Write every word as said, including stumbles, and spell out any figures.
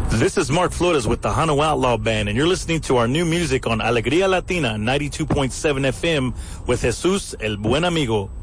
This is Mark Flores with the Hano Outlaw Band, and you're listening to our new music on Alegría Latina ninety-two point seven F M with Jesus El Buen Amigo.